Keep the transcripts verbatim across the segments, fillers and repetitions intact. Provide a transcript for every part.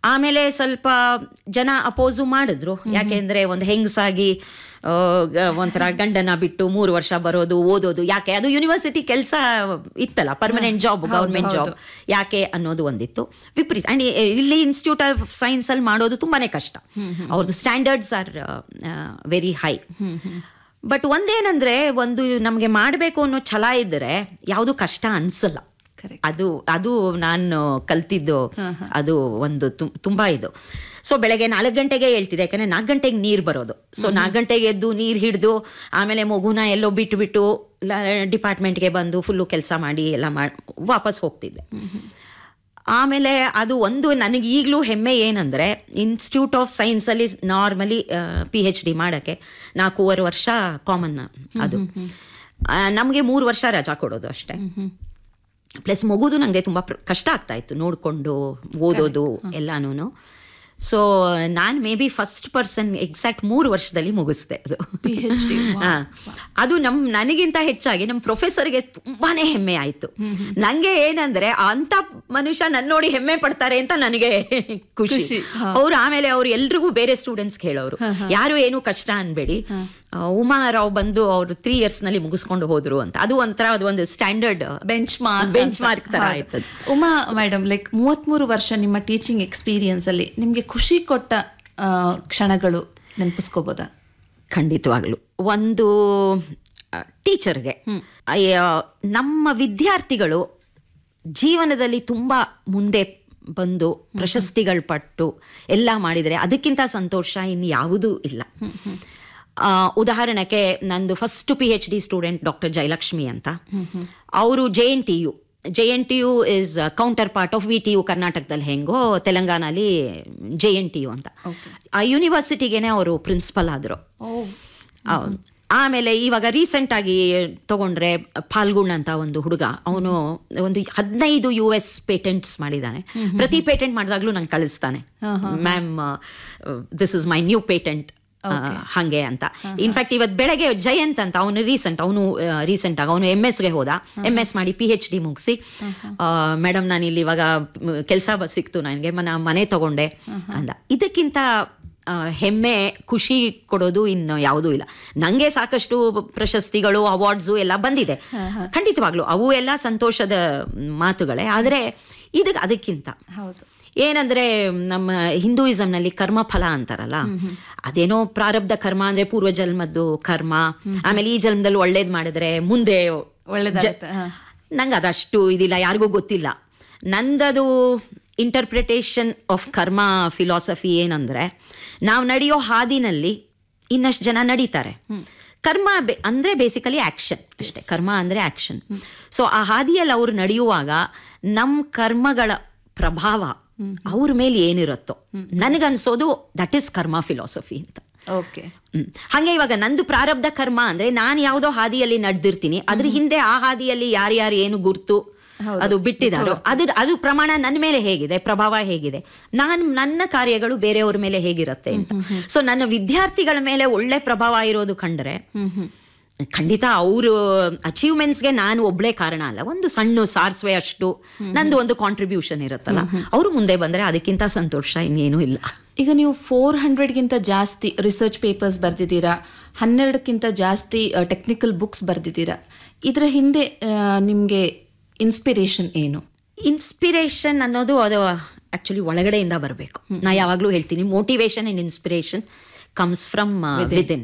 ಆಮೇಲೆ ಸ್ವಲ್ಪ ಜನ ಅಪೋಸು ಮಾಡಿದ್ರು, ಯಾಕೆಂದ್ರೆ ಒಂದು ಹೆಂಗಸಾಗಿ ಒಂಥರ ಗಂಡನ ಬಿಟ್ಟು ಮೂರು ವರ್ಷ ಬರೋದು ಓದೋದು ಯಾಕೆ, ಅದು ಯೂನಿವರ್ಸಿಟಿ ಕೆಲಸ ಇತ್ತಲ್ಲ, ಪರ್ಮನೆಂಟ್ ಜಾಬ್, ಗೌರ್ಮೆಂಟ್ ಜಾಬ್ ಯಾಕೆ ಅನ್ನೋದು ಒಂದಿತ್ತು. ವಿಪರೀತ. ಅಂಡ್ ಇಲ್ಲಿ ಇನ್ಸ್ಟಿಟ್ಯೂಟ್ ಆಫ್ ಸೈನ್ಸ್ ಅಲ್ಲಿ ಮಾಡೋದು ತುಂಬಾನೇ ಕಷ್ಟ, ಅವ್ರದ್ದು standards are very high. But ಒಂದೇನಂದ್ರೆ, ಒಂದು ನಮಗೆ ಮಾಡಬೇಕು ಅನ್ನೋ ಛಲ ಇದ್ರೆ ಯಾವುದು ಕಷ್ಟ ಅನ್ಸಲ್ಲ. ಅದು ಅದು ನಾನು ಕಲ್ತಿದ್ದು, ಅದು ಒಂದು ತುಂಬಾ ಇದು. ಸೊ ಬೆಳಗ್ಗೆ ನಾಲ್ಕು ಗಂಟೆಗೆ ಹೇಳ್ತಿದ್ದೆ, ಯಾಕಂದ್ರೆ ನಾಲ್ಕು ಗಂಟೆಗೆ ನೀರು ಬರೋದು. ಸೊ ನಾಲ್ಕು ಗಂಟೆಗೆ ಎದ್ದು ನೀರು ಹಿಡಿದು ಆಮೇಲೆ ಮಗುನ ಎಲ್ಲೋ ಬಿಟ್ಟು ಬಿಟ್ಟು ಡಿಪಾರ್ಟ್ಮೆಂಟ್ಗೆ ಬಂದು ಫುಲ್ಲು ಕೆಲಸ ಮಾಡಿ ಎಲ್ಲ ಮಾಡಿ ವಾಪಸ್ ಹೋಗ್ತಿದ್ದೆ. ಆಮೇಲೆ ಅದು ಒಂದು ನನಗೆ ಈಗಲೂ ಹೆಮ್ಮೆ ಏನಂದರೆ, institute of ಸೈನ್ಸಲ್ಲಿ normally P H D ಮಾಡೋಕ್ಕೆ ನಾಲ್ಕೂವರೆ ವರ್ಷ ಕಾಮನ್. ಅದು ನಮಗೆ ಮೂರು ವರ್ಷ ರಜಾ ಕೊಡೋದು ಅಷ್ಟೇ. ಪ್ಲಸ್ ಮಗುದು ನನಗೆ ತುಂಬ ಕಷ್ಟ ಆಗ್ತಾ ಇತ್ತು ನೋಡಿಕೊಂಡು ಓದೋದು ಎಲ್ಲಾನು. ಸೊ ನಾನು may be first person exact ಮೂರು ವರ್ಷದಲ್ಲಿ ಮುಗಿಸ್ದೆ ಅದು ಪಿ ಎಚ್ ಡಿ. ಹಾಂ, ಅದು ನಮ್ಮ ನನಗಿಂತ ಹೆಚ್ಚಾಗಿ ನಮ್ಮ ಪ್ರೊಫೆಸರ್ಗೆ ತುಂಬಾ ಹೆಮ್ಮೆ ಆಯಿತು. ನನಗೆ ಏನಂದರೆ, ಅಂಥ ಮನುಷ್ಯ ನನ್ನ ನೋಡಿ ಹೆಮ್ಮೆ ಪಡ್ತಾರೆ ಅಂತ ನನಗೆ ಖುಷಿ. ಅವ್ರು ಆಮೇಲೆ ಅವ್ರು ಎಲ್ರಿಗೂ ಬೇರೆ ಸ್ಟೂಡೆಂಟ್ಸ್ಗೆ ಹೇಳೋರು, ಯಾರು ಏನು ಕಷ್ಟ ಅನ್ಬೇಡಿ, ಉಮಾ ರಾವ್ ಬಂದು ಅವರು ತ್ರೀ ಇಯರ್ಸ್ ನಲ್ಲಿ ಮುಗಿಸ್ಕೊಂಡು ಹೋದ್ರು ಅಂತ. ಅದು ಒಂಥರ ಅದು ಒಂದು standard bench mark bench mark ತರ ಆಯ್ತದ. ಉಮಾ ಮೇಡಮ್, ಲೈಕ್ ಮೂವತ್ಮೂರು ವರ್ಷ ನಿಮ್ಮ ಟೀಚಿಂಗ್ ಎಕ್ಸ್ಪೀರಿಯನ್ಸ್ ಅಲ್ಲಿ ನಿಮ್ಗೆ ಖುಷಿ ಕೊಟ್ಟ ಕ್ಷಣಗಳು ನೆನಪಿಸ್ಕೋಬೋದಾ? ಖಂಡಿತವಾಗ್ಲು. ಒಂದು ಟೀಚರ್ಗೆ ನಮ್ಮ ವಿದ್ಯಾರ್ಥಿಗಳು ಜೀವನದಲ್ಲಿ ತುಂಬಾ ಮುಂದೆ ಬಂದು ಪ್ರಶಸ್ತಿಗಳು ಪಟ್ಟು ಎಲ್ಲ ಮಾಡಿದರೆ ಅದಕ್ಕಿಂತ ಸಂತೋಷ ಇನ್ನು ಯಾವುದೂ ಇಲ್ಲ. ಉದಾಹರಣೆಗೆ ನಂದು first P H D student doctor Jayalakshmi ಅಂತ. ಅವರು J N T U J N T U is counter part of V T U ಕರ್ನಾಟಕದಲ್ಲಿ ಹೆಂಗೋ ತೆಲಂಗಾಣಲ್ಲಿ ಜೆ ಎನ್ ಟಿ ಯು ಅಂತ. ಆ ಯೂನಿವರ್ಸಿಟಿಗೇನೆ ಅವರು ಪ್ರಿನ್ಸಿಪಲ್ ಆದರು. ಆಮೇಲೆ ಇವಾಗ ರೀಸೆಂಟ್ ಆಗಿ ತಗೊಂಡ್ರೆ ಫಾಲ್ಗುಣ್ ಅಂತ ಒಂದು ಹುಡುಗ, ಅವನು ಒಂದು ಹದಿನೈದು ಯು ಎಸ್ ಪೇಟೆಂಟ್ಸ್ ಮಾಡಿದ್ದಾನೆ. ಪ್ರತಿ ಪೇಟೆಂಟ್ ಮಾಡಿದಾಗ್ಲೂ ನಂಗೆ ಕಳಿಸ್ತಾನೆ, ma'am this is my new patent ಹಂಗೆ ಅಂತ. ಇನ್ಫ್ಯಾಕ್ಟ್ ಇವತ್ತು ಬೆಳಗ್ಗೆ ಜಯಂತ್ ಅಂತ ಅವನು ರೀಸೆಂಟ್ ಅವನು ರೀಸೆಂಟ್ ಆಗಿ ಅವನು ಎಮ್ ಎಸ್ಗೆ ಹೋದ. ಎಮ್ ಎಸ್ ಮಾಡಿ ಪಿ ಎಚ್ ಡಿ ಮುಗಿಸಿ, ಮೇಡಮ್ ನಾನು ಇಲ್ಲಿ ಇವಾಗ ಕೆಲಸ ಸಿಕ್ತು ನನಗೆ, ಮನ ಮನೆ ತಗೊಂಡೆ ಅಂದ. ಇದಕ್ಕಿಂತ ಹೆಮ್ಮೆ ಖುಷಿ ಕೊಡೋದು ಇನ್ನು ಯಾವುದೂ ಇಲ್ಲ. ನನಗೆ ಸಾಕಷ್ಟು ಪ್ರಶಸ್ತಿಗಳು ಅವಾರ್ಡ್ಸು ಎಲ್ಲ ಬಂದಿದೆ, ಖಂಡಿತವಾಗ್ಲು ಅವು ಎಲ್ಲ ಸಂತೋಷದ ಮಾತುಗಳೇ. ಆದರೆ ಇದಕ್ಕೆ ಅದಕ್ಕಿಂತ ಏನಂದ್ರೆ, ನಮ್ಮ ಹಿಂದೂಯಿಸಂನಲ್ಲಿ ಕರ್ಮಫಲ ಅಂತಾರಲ್ಲ, ಅದೇನೋ ಪ್ರಾರಬ್ಧ ಕರ್ಮ ಅಂದ್ರೆ ಪೂರ್ವ ಜನ್ಮದ್ದು ಕರ್ಮ, ಆಮೇಲೆ ಈ ಜನ್ಮದಲ್ಲಿ ಒಳ್ಳೇದ್ ಮಾಡಿದ್ರೆ ಮುಂದೆ ಒಳ್ಳೇದ. ನಂಗೆ ಅದಷ್ಟು ಇದಿಲ್ಲ, ಯಾರಿಗೂ ಗೊತ್ತಿಲ್ಲ. ನಂದದು ಇಂಟರ್ಪ್ರಿಟೇಷನ್ ಆಫ್ ಕರ್ಮ ಫಿಲಾಸಫಿ ಏನಂದ್ರೆ, ನಾವು ನಡೆಯೋ ಹಾದಿನಲ್ಲಿ ಇನ್ನಷ್ಟು ಜನ ನಡೀತಾರೆ. ಕರ್ಮ ಅಂದ್ರೆ ಬೇಸಿಕಲಿ ಆಕ್ಷನ್ ಅಷ್ಟೇ. ಕರ್ಮ ಅಂದ್ರೆ ಆಕ್ಷನ್. ಸೊ ಆ ಹಾದಿಯಲ್ಲಿ ಅವ್ರು ನಡೆಯುವಾಗ ನಮ್ಮ ಕರ್ಮಗಳ ಪ್ರಭಾವ ಅವ್ರ ಮೇಲೆ ಏನಿರುತ್ತೋ ನನಗನ್ಸೋದು ದಟ್ ಈಸ್ ಕರ್ಮ ಫಿಲಾಸಫಿ ಅಂತ. ಓಕೆ. ಹಾಗೆ ಇವಾಗ ನಂದು ಪ್ರಾರಬ್ಧ ಕರ್ಮ ಅಂದ್ರೆ ನಾನು ಯಾವುದೋ ಹಾದಿಯಲ್ಲಿ ನಡೆದಿರ್ತೀನಿ, ಅದ್ರ ಹಿಂದೆ ಆ ಹಾದಿಯಲ್ಲಿ ಯಾರ್ಯಾರು ಏನು ಗುರ್ತು ಅದು ಬಿಟ್ಟಿದಾರೋ ಅದು ಅದು ಪ್ರಮಾಣ ನನ್ನ ಮೇಲೆ ಹೇಗಿದೆ, ಪ್ರಭಾವ ಹೇಗಿದೆ, ನಾನು ನನ್ನ ಕಾರ್ಯಗಳು ಬೇರೆಯವ್ರ ಮೇಲೆ ಹೇಗಿರುತ್ತೆ ಅಂತ. ಸೊ ನನ್ನ ವಿದ್ಯಾರ್ಥಿಗಳ ಮೇಲೆ ಒಳ್ಳೆ ಪ್ರಭಾವ ಇರೋದು ಕಂಡ್ರೆ ಖಂಡಿತ ಅವರು ಅಚೀವ್ಮೆಂಟ್ಸ್ಗೆ ನಾನು ಒಬ್ಳೆ ಕಾರಣ ಅಲ್ಲ, ಒಂದು ಸಣ್ಣ ಸಾರ್ಸ್ವೆ ಅಷ್ಟು ನಂದು ಒಂದು ಕಾಂಟ್ರಿಬ್ಯೂಷನ್ ಇರುತ್ತಲ್ಲ, ಅವರು ಮುಂದೆ ಬಂದ್ರೆ ಅದಕ್ಕಿಂತ ಸಂತೋಷ ಇನ್ನೇನು ಇಲ್ಲ. ಈಗ ನೀವು ಫೋರ್ ಹಂಡ್ರೆಡ್ಗಿಂತ ಜಾಸ್ತಿ ರಿಸರ್ಚ್ ಪೇಪರ್ಸ್ ಬರ್ದಿದ್ದೀರಾ, ಹನ್ನೆರಡಕ್ಕಿಂತ ಜಾಸ್ತಿ ಟೆಕ್ನಿಕಲ್ ಬುಕ್ಸ್ ಬರ್ದಿದ್ದೀರಾ. ಇದರ ಹಿಂದೆ ನಿಮಗೆ ಇನ್ಸ್ಪಿರೇಷನ್ ಏನು? ಇನ್ಸ್ಪಿರೇಷನ್ ಅನ್ನೋದು ಅದು ಆಕ್ಚುಲಿ ಒಳಗಡೆಯಿಂದ ಬರಬೇಕು. ನಾ ಯಾವಾಗಲೂ ಹೇಳ್ತೀನಿ, motivation and inspiration comes from within.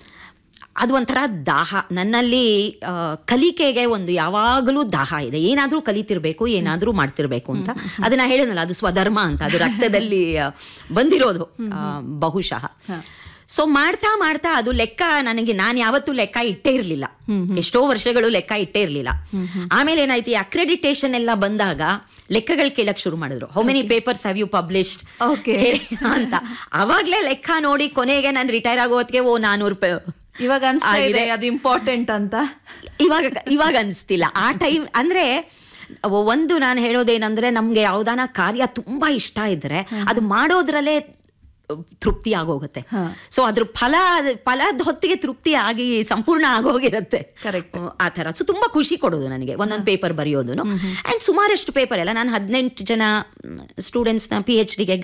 ಅದು ಒಂಥರ ದಾಹ ನನ್ನಲ್ಲಿ. ಕಲಿಕೆಗೆ ಒಂದು ಯಾವಾಗಲೂ ದಾಹ ಇದೆ, ಏನಾದರೂ ಕಲಿತಿರ್ಬೇಕು, ಏನಾದರೂ ಮಾಡ್ತಿರ್ಬೇಕು ಅಂತ. ಅದನ್ನ ಹೇಳಿದ್ನಲ್ಲ, ಅದು ಸ್ವಧರ್ಮ ಅಂತ, ಅದು ರಕ್ತದಲ್ಲಿ ಬಂದಿರೋದು ಬಹುಶಃ. ಸೊ ಮಾಡ್ತಾ ಮಾಡ್ತಾ ಅದು ಲೆಕ್ಕ ನನಗೆ, ನಾನು ಯಾವತ್ತೂ ಲೆಕ್ಕ ಇಟ್ಟೇ ಇರಲಿಲ್ಲ, ಎಷ್ಟೋ ವರ್ಷಗಳು ಲೆಕ್ಕ ಇಟ್ಟೇ ಇರಲಿಲ್ಲ. ಆಮೇಲೆ ಏನಾಯ್ತು, ಈ ಅಕ್ರೆಡಿಟೇಷನ್ ಎಲ್ಲ ಬಂದಾಗ ಲೆಕ್ಕಗಳು ಕೇಳಕ್ ಶುರು ಮಾಡಿದ್ರು. How many papers have you published ಅಂತ. ಅವಾಗ್ಲೇ ಲೆಕ್ಕ ನೋಡಿ ಕೊನೆಗೆ ನಾನು ರಿಟೈರ್ ಆಗೋದಕ್ಕೆ ಓ ನಾನೂರು ರೂಪಾಯಿ ಇವಾಗ ಅನ್ಸ್ತಿದೆ ಅದು ಇಂಪಾರ್ಟೆಂಟ್ ಅಂತ. ಇವಾಗ ಇವಾಗ ಅನಿಸ್ತಿಲ್ಲ. ಆ ಟೈಮ್ ಅಂದ್ರೆ ಒಂದು ನಾನು ಹೇಳೋದೇನಂದ್ರೆ, ನಮ್ಗೆ ಯಾವ್ದಾನ ಕಾರ್ಯ ತುಂಬಾ ಇಷ್ಟ ಇದ್ರೆ ಅದು ಮಾಡೋದ್ರಲ್ಲೇ ತೃಪ್ತಿ ಆಗೋಗುತ್ತೆ. ಸೊ ಅದ್ರ ಫಲ ಫಲದ ಹೊತ್ತಿಗೆ ತೃಪ್ತಿ ಆಗಿ ಸಂಪೂರ್ಣ ಆಗೋಗಿರುತ್ತೆ. ಕರೆಕ್ಟ್. ಆ ಥರ. ಸೊ ತುಂಬಾ ಖುಷಿ ಕೊಡೋದು ನನಗೆ ಒಂದೊಂದು ಪೇಪರ್ ಬರೆಯೋದು. ಅಂಡ್ ಸುಮಾರಷ್ಟು ಪೇಪರ್ ಎಲ್ಲ ನಾನು ಹದಿನೆಂಟು ಜನ ಸ್ಟೂಡೆಂಟ್ಸ್ನ ಪಿ ಎಚ್ ಡಿಗೆ